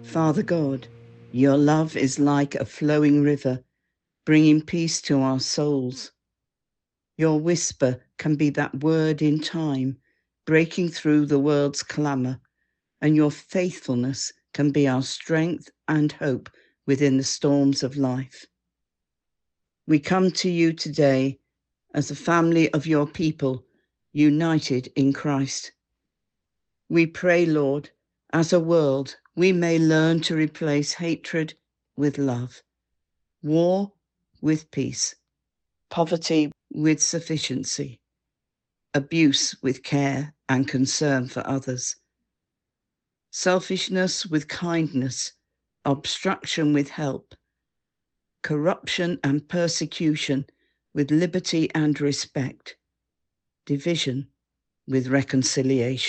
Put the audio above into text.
Father God, your love is like a flowing river, bringing peace to our souls. Your whisper can be that word in time, breaking through the world's clamour, and your faithfulness can be our strength and hope within the storms of life. We come to you today as a family of your people, united in Christ. We pray, Lord, as a world, we may learn to replace hatred with love, war with peace, poverty with sufficiency, abuse with care and concern for others, selfishness with kindness, obstruction with help, corruption and persecution with liberty and respect, division with reconciliation.